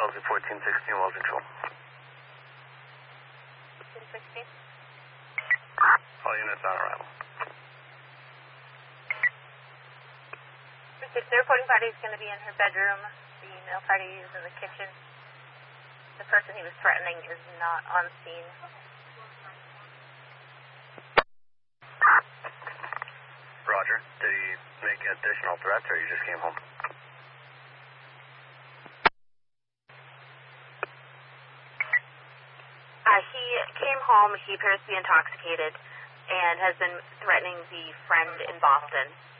Wellesley 1416, well control. 1416. All units on arrival. 6, the reporting party is going to be in her bedroom. The male party is in the kitchen. The person he was threatening is not on scene. Roger. Did he make additional threats or he just came home? He came home. He appears to be intoxicated and has been threatening the friend in Boston.